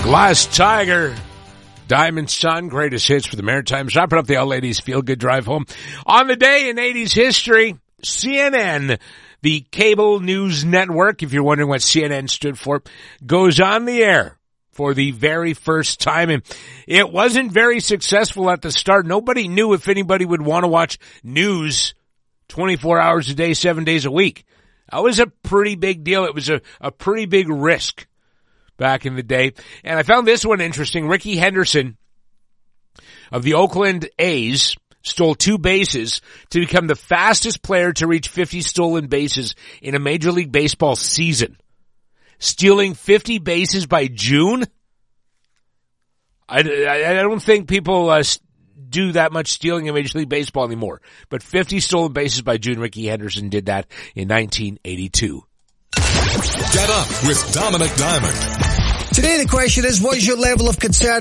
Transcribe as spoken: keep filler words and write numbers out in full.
Glass Tiger, Diamond Sun, greatest hits for the Maritimes. Wrapping up the All Ladies Feel Good Drive Home. On the day in eighties history, C N N, the cable news network, if you're wondering what C N N stood for, goes on the air for the very first time. And it wasn't very successful at the start. Nobody knew if anybody would want to watch news twenty-four hours a day, seven days a week. That was a pretty big deal. It was a, a pretty big risk back in the day. And I found this one interesting. Ricky Henderson of the Oakland A's stole two bases to become the fastest player to reach fifty stolen bases in a Major League Baseball season. Stealing fifty bases by June? I, I, I don't think people uh, do that much stealing in Major League Baseball anymore. But fifty stolen bases by June, Ricky Henderson did that in nineteen eighty-two. Get up with Dominic Diamond. Today the question is, what is your level of concern